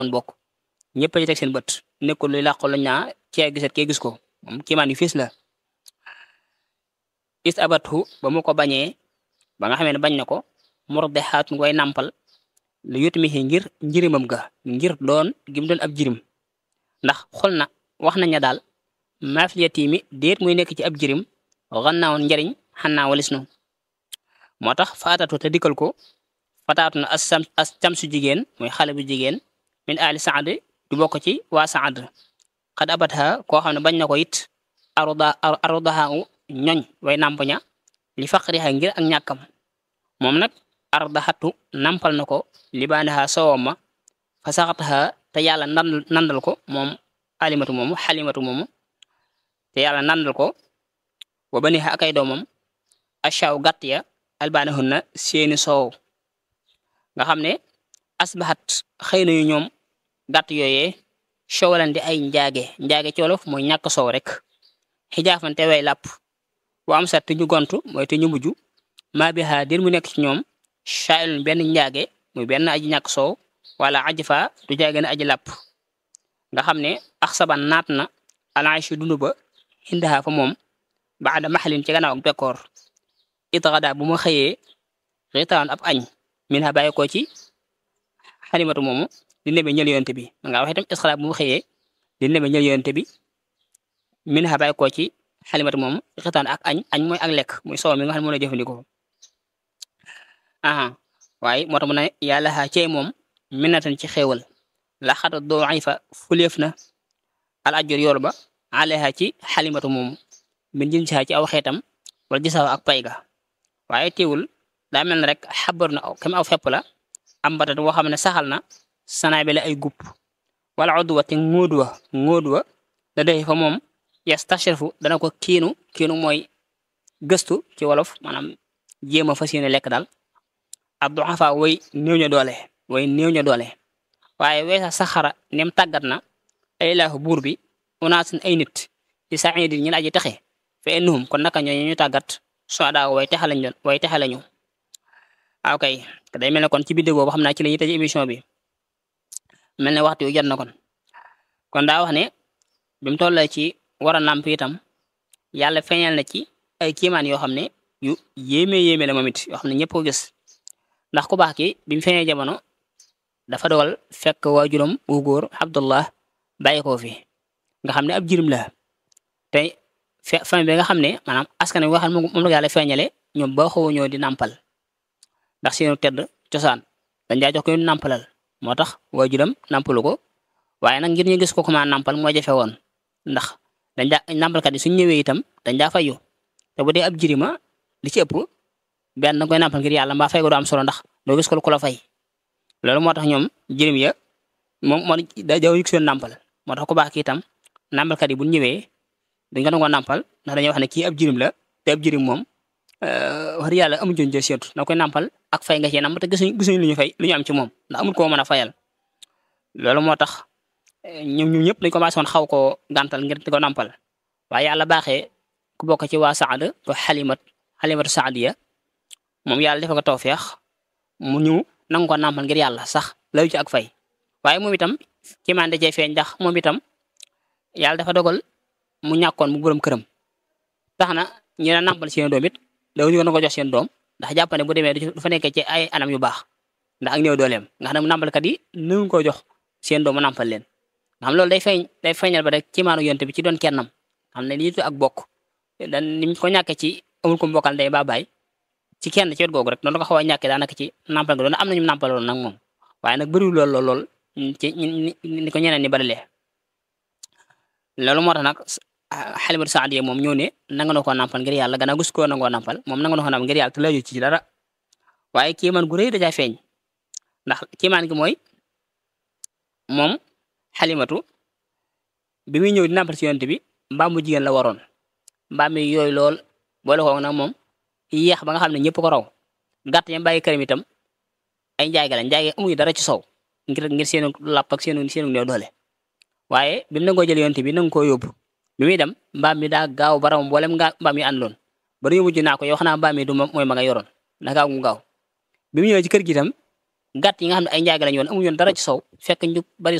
bokk ñëpp a ci teg seen bët nekkul luy làqu lañ naa cee gisat kee gis ko moom kiimaan yu fiis la is abathu ba mu ko bañee ba nga xamee ne bañ na ko murdixaatun way nàmpal lu yut mi ngir njirimam ga ngir doon gim doon ab jirim ndax xol na wax nañ ne daal maafil yatiimi déet muy nekk ci ab jirim gannaawoon njariñ xannaa walis nu moo tax faatatu te dikkal ko fataatu na as camsu jigéen muy xale bu jigéen min ali saad du bokk ci waa saad xad abatha koo xam ne bañ na ko it arudaha ñoñ way nàmp ña li faqriha ngir ak ñàkkam moom nag ardaxatu nampal na ko libaanaha sowom ma fa saxataha te yàlla nandal ko moom xalimatu moomu te yàlla nandal ko wa baniha akay doomam achaw gàtt ya albaanahunna seeni soow nga xam ne asbaxat xëy na yu ñoom gàtt yooyee cowalan di ay njaage ci wolof mooy ñàkk soow rek xijaafante way làpp wa am sat te ñu gontu mooy te ñu mujj maa bi xaa dir mu nekk ci ñoom chailun benn njaage muy benn aji ñàkk soow wala aji fa du jaageen aji làpp nga xam ne ax saban naat na alanchi dund ba indaha fa moom baada maxalin ci gannaaw ak bekkoor itxada bu ma xëyee xitaan ab añ min ha bàyyi ko ci xalimatu moomu di nebe ñël yonte bi man nga wax itam isxala bu ma xëyee di nebe ñël yonte bi min ha bàyyi ko ci xalimatu moomu xitaan ak añ mooy ak lekk muy soow mi nga xam ne mën a jëfandikoo aha waaye moo tax mu ne yàlla xaa cey moom minatan ci xéewal la xata doo ay fa fuleef na al ajur yool ba aleha ci xalimatu moomu min jën si ci aw xeetam wala gisaw ak pay ga waaye teewul daa mel ne rek xabar na kem aw fepp la am batat boo xam ne saxal na sanaay bi la ay gupp wala odduwa te ngóoduwa da doy fa moom yastashrifu dana ko kiinu mooy gëstu ci wolof maanaam jéem a fas yéene lekk daal adduafa way néew ña doole waaye weesa saxara nem tàggat na ay laahu buur bi unaasin ay nit ci saidi ñi aji texe fa innahum kon naka ñoo ñu tàggat soo daa way texe lañu ok day mel ne kon ci bidde boobu xam naa ci la ñuy tëj émission bi mel ne waxtu wi jot na kon daa wax ne bi mu tollee ci war a nàmp itam yàlla feeñal na ci ay kiimaan yoo xam ne yu yéeme la moom it yoo xam ne ñëpp ko gis ndax ku baax ki bi mu feeñee jamono dafa dogal fekk waajuram wu góor Abdullah bàyyi ko fi nga xam ne ab jirim la te famille bi nga xam ne maanaam askan wi nga xam ne moom la yàlla feeñale ñoom ba xaw ñoo di nàmpal ndax seenu tedd cosaan dañ daa jox ko ñu nàmpalal moo tax waajuram nàmpalu ko waaye nag ngir ñu gis ko comment nàmpal moo jafe woon ndax dañ daa nàmpalkat yi suñ ñëwee itam dañ daa fayu te bu dee ab jirima li ci ëpp benn da koy nàmpal ngir yàlla mbaa fay ko du am solo ndax doo gis ko ku la fay loolu moo tax ñoom jirim ya moom moo da jaw yëg seen nàmpal moo tax ku baax ki itam nàmpalkat yi bu ñëwee dañ ko nangoo nàmpal ndax dañuy wax ne kii ab jirim la te ab jirim moom wax dëgg yàlla amuñu joon seetu na koy nàmpal ak fay nga cee nàmp te gisuñu lu ñu fay lu ñu am ci moom ndax amul koo mën a fayal loolu moo tax ñoom ñëpp dañ commencé woon xaw koo gàntal ngir di ko nàmpal waaye yàlla baaxee ku bokk ci waa Saad ko xalimatu saadiya moom yàlla defa ko tawfeex mu ñëw nangu ko nàmpal ngir yàlla sax layu ci ak fay waaye moom itam ci man da cee feeñ ndax moom itam yàlla dafa dogal mu ñàkkoon mu borom këram tax na ñu ne nàmpal seen doom it dawuñu ko na ko jox seen doom ndax jàpp ne bu demee du fa nekkee ci ay anam yu baax ndax ak néew dooleem nga xam ne nàmpalkat yi nëngu ko jox seen doom mu nàmpal leen nga xam loolu day feeñal ba rek ci maanu yonte bi ci doon kennam xam ne lii ak bokk dan ni ko ñàkkee ci amul ko mbokkal ndey ba baay ci kenn ci wet googu rek noonu ko xaw a ñàkkee daanaka ci nàmpal ga doon am nañu nàmpaloon nag moom waaye nag bëriwul lool ci ni ko ñeneen ñi barilee loolu moo tax nag xalimatu saadiya moom ñëw ne nanga na koo nàmpal ngir yàlla gannaaw gis koo nangoo nàmpal moom nanga na koo nàmpal ngir yàlla te laaju ci dara waaye kiimaan gu rëy dajaa feeñ ndax kiimaan gi mooy moom xalimatu bi muy ñëw di nàmpal ci yonte bi mbaam bu jigéen la waroon mbaam mi yooyu lool boole ko nag moom yéex ba nga xam ne ñëpp ko raw gàtt ñam bàyyi këram itam ay njaayga la njaayga amuñu dara ci sow ngir seenu làpp ak seenu néew doole waaye bi mu nangoo jël yonte bi nanga koo yóbbu bi muy dem mbaam mi daa gaaw baram mboolem mbaam yi àndoon ba dañu mujj naa ko yow xanaa mbaam mi du mooy ma nga yoroon da gaaw mu gaaw bi mu ñëwee ci kër gi itam gàtt yi nga xam ne ay njaaga lañu woon amuñu woon dara ci soow fekk ñu bari